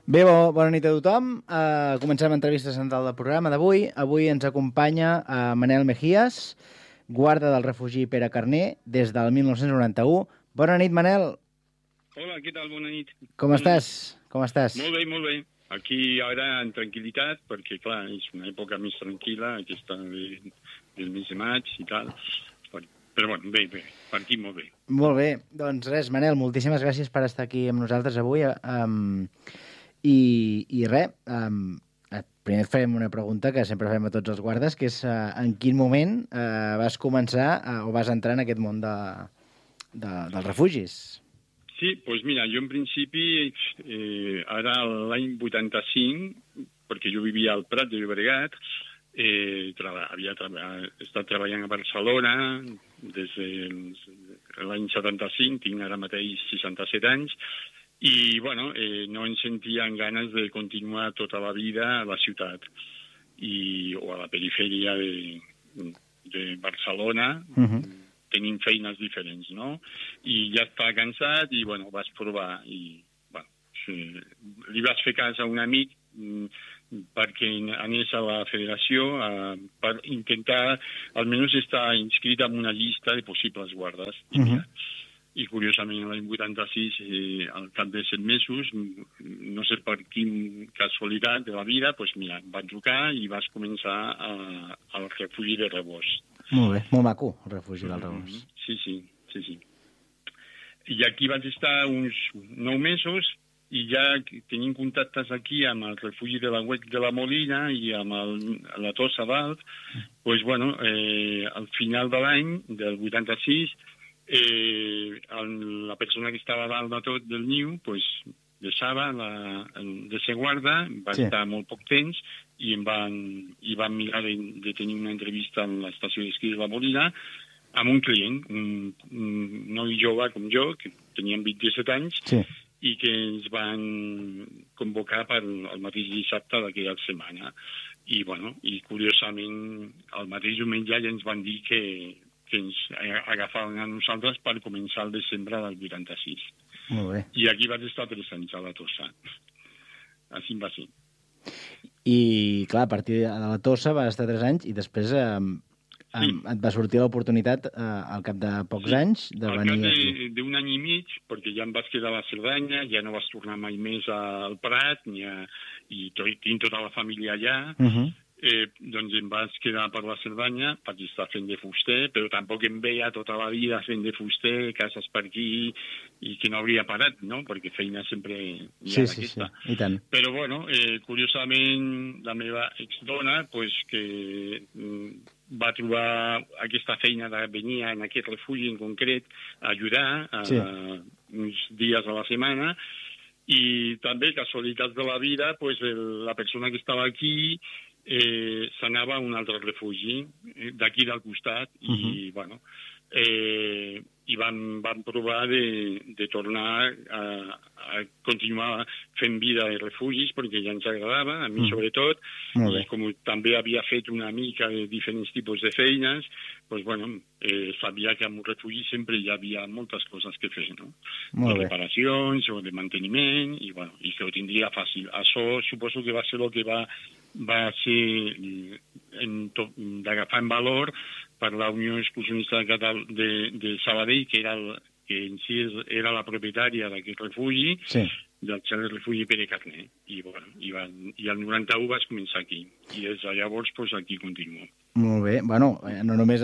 Bé, bona nit a tothom. Comencem l'entrevista central del programa d'avui. Avui ens acompanya Manel Mejías, guarda del refugi Pere Carner, des del 1991. Bona nit, Manel. Hola, què tal? Bona nit. Com estàs? Com estàs? Molt bé, molt bé. Aquí ara en tranquil·litat, perquè, clar, és una època més tranquil·la, aquesta del mes de maig i tal. Però, bueno, bé, per aquí molt bé. Molt bé. Doncs res, Manel, moltíssimes gràcies per estar aquí amb nosaltres avui. I res, primer et farem una pregunta que sempre fem a tots els guardes, que és en quin moment vas començar o vas entrar en aquest món dels refugis? Sí, doncs mira, jo en principi, ara l'any 85, perquè jo vivia al Prat de Llobregat, havia estat treballant a Barcelona des de l'any 75, tinc ara mateix 67 anys, i, bueno, no em sentia amb ganes de continuar tota la vida a la ciutat o a la perifèria de Barcelona, tenint feines diferents, no? I ja estava cansat i, bueno, vaig provar i, bueno, li vaig fer cas a un amic perquè anés a la federació per intentar almenys estar inscrit en una llista de possibles guardes. I curiosament l'any 86, al cap de 7 mesos, no sé per quin casualitat de la vida, doncs mira, em van trucar i vaig començar al refugi de Rebost. Molt bé, molt maco, el refugi del Rebost. Sí. I aquí vaig estar uns 9 mesos i ja tenim contactes aquí amb el refugi de la Huec de la Molina i amb la Tossa dalt. Doncs, bueno, al final de l'any, del 86, la persona que estava dalt de tot del niu, doncs, deixava de ser guarda, va estar molt poc temps i van mirar de tenir una entrevista a l'estació d'esquí de la Molina amb un client, un noi jove com jo, que teníem 27 anys, i que ens van convocar per el mateix dissabte d'aquella setmana. I, bueno, i curiosament, el mateix diumenge ja ens van dir que ens agafaven a nosaltres per començar el desembre del 86. Molt bé. I aquí vaig estar 3 anys a la Tossa. Així va ser. I, clar, a partir de la Tossa vas estar 3 anys i després et va sortir l'oportunitat al cap de pocs anys de venir aquí. Al cap d'un any i mig, perquè ja em vaig quedar a la Cerdanya, ja no vas tornar mai més al Prat, i tinc tota la família allà, doncs em vaig quedar per la Cerdanya, vaig estar fent de fuster, però tampoc em veia tota la vida fent de fuster, cases per aquí, i que no hauria parat, no? Perquè feina sempre hi ha d'aquesta. Sí, i tant. Però, bueno, curiosament, la meva exdona, pues, que va trobar aquesta feina de venir en aquest refugi en concret a ajudar uns dies a la setmana, i també, casualitats de la vida, pues, la persona que estava aquí s'anava a un altre refugi d'aquí del costat i, bueno, i van provar de tornar a continuar fent vida de refugis perquè ja ens agradava, a mi sobretot, i com també havia fet una mica de diferents tipus de feines, doncs, bueno, sabia que en un refugi sempre hi havia moltes coses que fer, no? De reparacions o de manteniment, i, bueno, i que ho tindria fàcil. Això suposo que va ser el que va ser d'agafar en valor per la Unió Excursionista de Sabadell, que en si era la propietària d'aquest refugi, del Xalet Refugi Pere Carner. I, bueno, i el 91 vaig començar aquí. I des de llavors, doncs, aquí continuo. Molt bé. Bueno, no només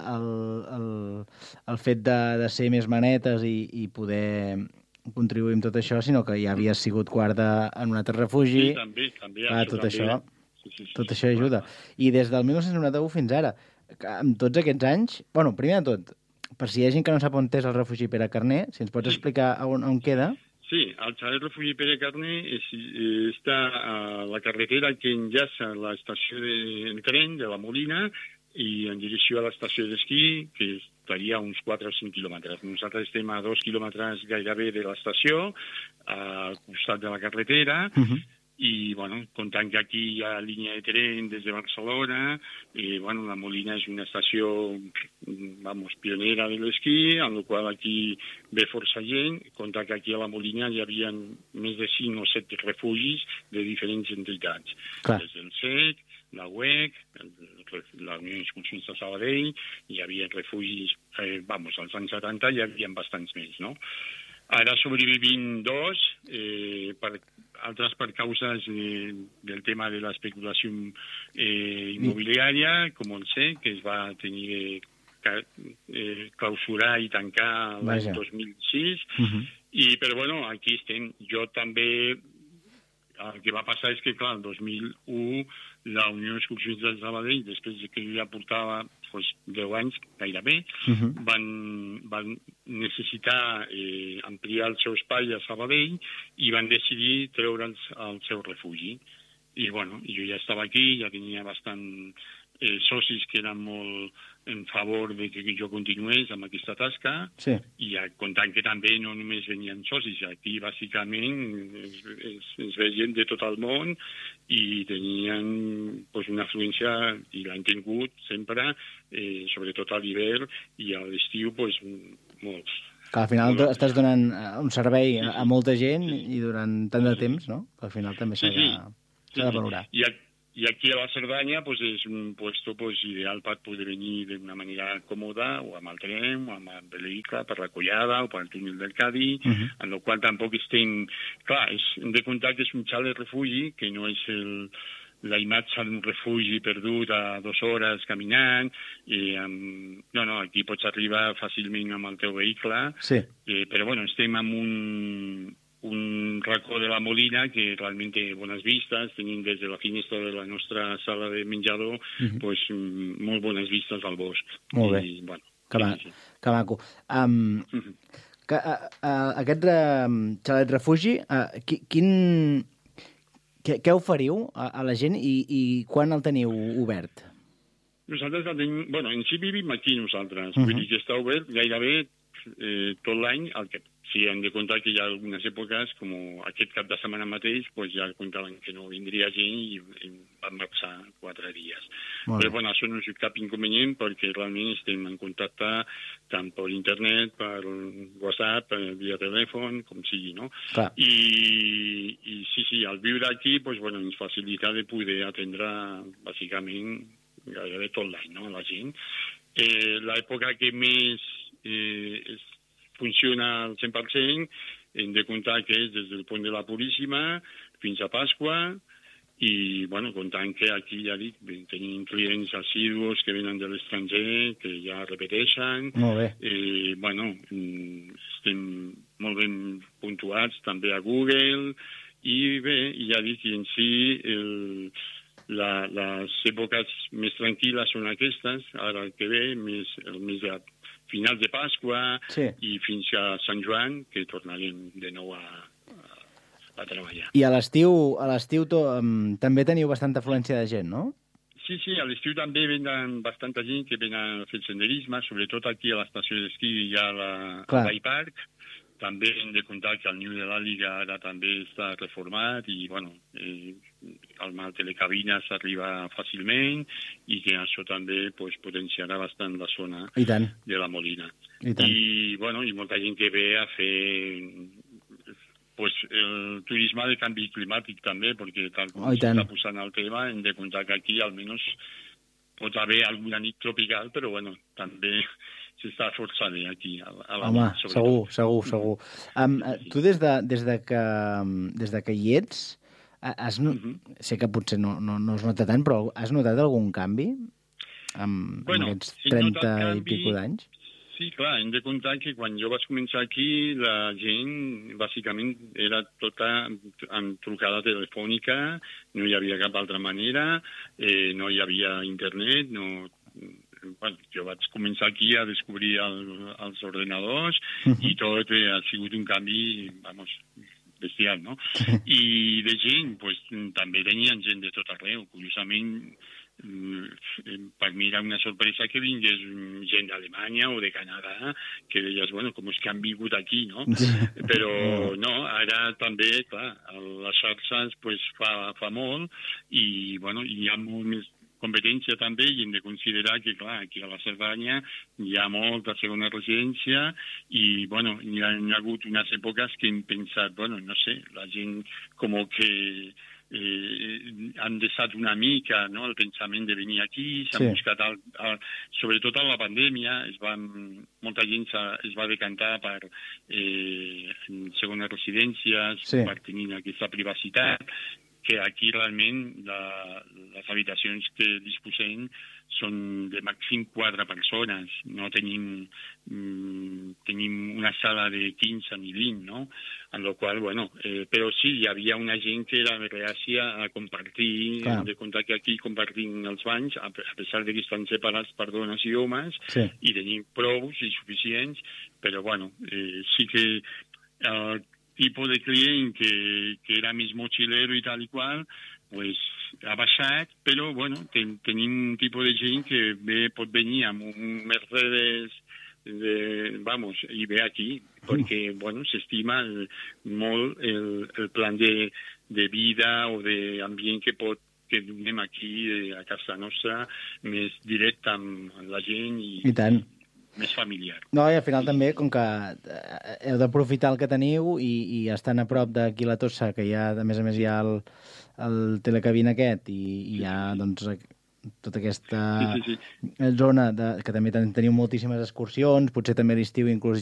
el fet de ser més manetes i poder contribuir amb tot això, sinó que ja havies sigut guarda en un altre refugi. Sí, també. Tot això. Tot això ajuda. I des del 1991 fins ara, amb tots aquests anys... Bueno, primer de tot, per si hi ha gent que no sap on és el refugi Pere Carner, si ens pots explicar on queda... Sí, el Xalet Refugi Pere Carner està a la carretera que enllaça l'estació de tren de la Molina i en direcció a l'estació d'esquí, que estaria a uns 4 o 5 quilòmetres. Nosaltres estem a 2 quilòmetres gairebé de l'estació, al costat de la carretera, i, bueno, comptant que aquí hi ha línia de tren des de Barcelona, bueno, la Molina és una estació, vamos, pionera de l'esquí, en la qual aquí ve força gent, comptant que aquí a la Molina hi havia més de 5 o 7 refugis de diferents entitats. Clar. Des del SEC, la UEC, la Unió d'Excursions de Sabadell, hi havia refugis, vamos, als anys 70 hi havia bastants més, no? Ara sobrevivint 2, altres per causes del tema de l'especulació immobiliària, com el SEC, que es va tenir de clausurar i tancar l'any 2006, però bueno, aquí estem. Jo també, el que va passar és que, clar, el 2001 la Unió d'Excursions de Sabadell, després que jo ja portava 10 anys gairebé, van necessitar ampliar el seu espai a Sabadell i van decidir treure'ls al seu refugi. I bueno, jo ja estava aquí, ja tenia bastant socis que eren molt en favor de que jo continués amb aquesta tasca, i comptant que també no només venien socis, aquí bàsicament es veien de tot el món i tenien una afluència, i l'han tingut sempre, sobretot a l'hivern i a l'estiu, molts. Que al final estàs donant un servei a molta gent i durant tant de temps, no? Que al final també s'ha de valorar. I aquí a la Cerdanya és un puesto ideal per poder venir d'una manera còmoda, o amb el tren, o amb el vehicle, per la Collada, o per el túnel del Cadí, en el qual tampoc estem... Clar, hem de comptar que és un xalet refugi, que no és la imatge d'un refugi perdut a 2 hores caminant. No, aquí pots arribar fàcilment amb el teu vehicle, però bueno, estem en un racó de la Molina que realment té bones vistes, tenim des de la finestra de la nostra sala de menjador molt bones vistes al bosc. Molt bé, que maco. Aquest xalet refugi, què oferiu a la gent i quan el teniu obert? Nosaltres el tenim... Bueno, en si vivim aquí nosaltres, vull dir que està obert gairebé tot l'any, el que sí hem de comptar que hi ha algunes èpoques, com aquest cap de setmana mateix, ja comptaven que no vindria gent i van marxar 4 dies. Però bueno, això no és cap inconvenient perquè realment estem en contacte tant per internet, per WhatsApp, via telèfon, com sigui, no? I sí, al viure aquí ens facilita de poder atendre bàsicament gairebé tot l'any, no?, la gent. L'època que més funciona al 100%, hem de comptar que és des del pont de la Puríssima fins a Pasqua, i, bueno, comptant que aquí, ja dic, tenim clients assidus que venen de l'estranger, que ja repeteixen. Molt bé. Bueno, estem molt ben puntuats també a Google, i bé, ja dic, i en si les èpoques més tranquil·les són aquestes, ara el que ve, el mes de finals de Pasqua i fins a Sant Joan, que tornarem de nou a treballar. I a l'estiu també teniu bastanta afluència de gent, no? Sí, a l'estiu també venen bastanta gent que venen a fer senderisme, sobretot aquí a l'estació d'esquí hi ha el Park. També hem de comptar que el Niu de l'Àliga ara també està reformat i, bueno, amb el telecabina s'arriba fàcilment i que això també potenciarà bastant la zona de la Molina. I, bueno, i molta gent que ve a fer el turisme de canvi climàtic també, perquè tal com s'està posant el tema, hem de comptar que aquí almenys pot haver alguna nit tropical, però, bueno, també s'està força bé aquí. Home, segur. Tu des de que hi ets, sé que potser no es nota tant, però has notat algun canvi en aquests 30 i pico d'anys? Sí, clar, hem de comptar que quan jo vaig començar aquí la gent bàsicament era tota en trucada telefònica, no hi havia cap altra manera, no hi havia internet, bueno, jo vaig començar aquí a descobrir els ordenadors i tot ha sigut un canvi, bestial, no? I de gent, també tenien gent de tot arreu. Curiosament, per mi era una sorpresa que vingués gent d'Alemanya o de Canadà, que deies, bueno, com és que han vingut aquí, no? Però no, ara també, clar, les xarxes pues, fa molt i, bueno, hi ha molt més competència també i hem de considerar que, clar, aquí a la Cerdanya hi ha molta segona residència i, bueno, hi ha hagut unes èpoques que hem pensat, bueno, no sé, la gent com que han deixat una mica no, el pensament de venir aquí, s'han buscat, sobretot a la pandèmia, molta gent es va decantar per segones residències, per tenir aquesta privacitat, que aquí realment les habitacions que disposem són de màxim 4 persones, no tenim una sala de 15 ni 20, no? En la qual, bueno, però sí, hi havia una gent que era reàcia a compartir, de compte que aquí compartim els banys, a pesar de que estan separats per dones i homes, i tenim prous i suficients, però, bueno, sí que tipus de client que era més mochilero i tal i qual, pues ha baixat, però bueno, tenim un tipus de gent que pot venir amb un Mercedes i ve aquí, perquè bueno, s'estima molt el plan de vida o d'ambient que donem aquí a casa nostra, més directe amb la gent i tant. Més familiar. No, i al final també, com que heu d'aprofitar el que teniu i estan a prop d'aquí la Tossa, que hi ha, a més hi ha el telecabina aquest i hi ha, doncs, tota aquesta zona que també teniu moltíssimes excursions, potser també a l'estiu inclús